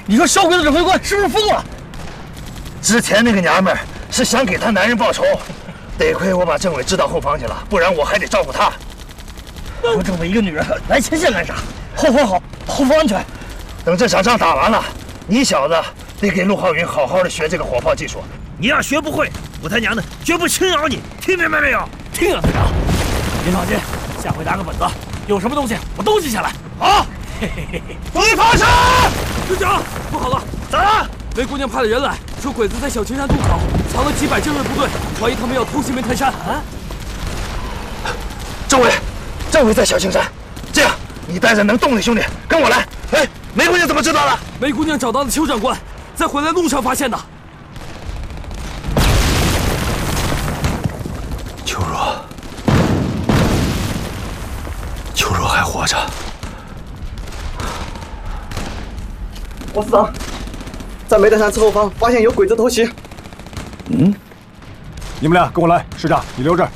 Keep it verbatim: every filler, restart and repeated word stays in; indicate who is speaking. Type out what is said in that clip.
Speaker 1: 你说少鬼子指挥官是不是疯了？
Speaker 2: 之前那个娘们儿是想给她男人报仇，得亏我把政委支到后方去了，不然我还得照顾她。
Speaker 1: 我政委一个女人来前线干啥？后方好，后方安全。
Speaker 2: 等这场仗打完了，你小子得给陆浩云好好的学这个火炮技术。你要学不会，我他娘的绝不轻饶你，听明白没有？
Speaker 1: 听啊，队长。您放心，下回拿个本子，有什么东西我都记下来。
Speaker 2: 好。
Speaker 1: 嘿嘿嘿嘿。
Speaker 2: 注意防守！
Speaker 3: 队长，不好了！
Speaker 2: 咋了？
Speaker 3: 梅姑娘派了人来，说鬼子在小青山渡口藏了几百精锐部队，怀疑他们要偷袭梅潭山。啊！
Speaker 2: 政委，政委在小青山。这样，你带着能动的兄弟跟我来。哎，梅姑娘怎么知道了？
Speaker 3: 梅姑娘找到了邱长官，在回来路上发现的。
Speaker 2: 邱若，邱若还活着。
Speaker 4: 王司长，在梅丹山侧后方发现有鬼子偷袭。
Speaker 5: 嗯，你们俩跟我来，师长，你留这儿。